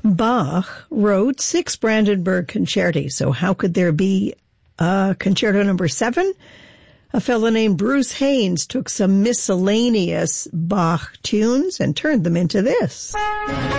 Bach wrote 6 Brandenburg concerti, so how could there be concerto number 7? A fellow named Bruce Haynes took some miscellaneous Bach tunes and turned them into this.